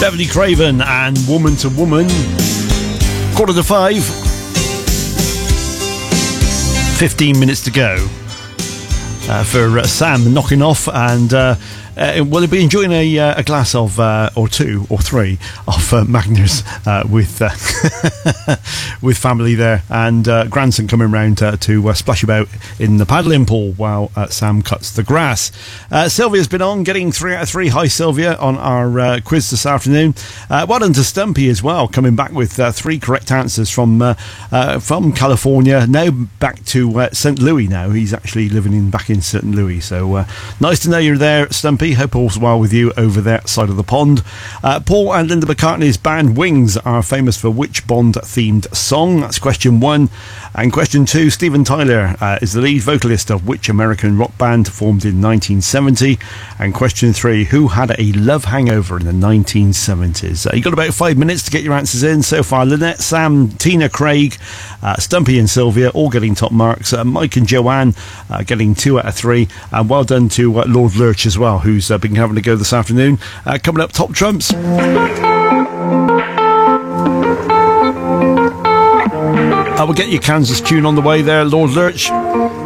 Beverly Craven and Woman to Woman. 4:45. 15 minutes to go for Sam knocking off, and will he be enjoying a glass of or two or three of Magners with family there, and grandson coming round to splash about in the paddling pool while Sam cuts the grass. Sylvia's been on, getting 3 out of 3. Hi Sylvia, on our quiz this afternoon. Well done to Stumpy as well, coming back with 3 correct answers from California, now back to St. Louis now. He's actually living back in St. Louis, so nice to know you're there, Stumpy. Hope all's well with you over that side of the pond. Paul and Linda McCartney's band Wings are famous for which Bond-themed song? That's question 1. And question 2, Steven Tyler is the lead vocalist of which American rock band formed in 1970? And question 3, who had a love hangover in the 1970s? You've got about 5 minutes to get your answers in. So far, Lynette, Sam, Tina, Craig, Stumpy and Sylvia all getting top marks. Mike and Joanne getting 2 out of 3. And well done to Lord Lurch as well, who's been having to go this afternoon. Coming up, top trumps. I will get your Kansas tune on the way there, Lord Lurch.